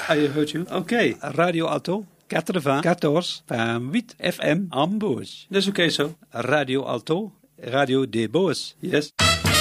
I heard you. Okay. Radio Alto 94.8 FM en Boos. That's okay, so. Radio Alto, Radio de Boos. Yes.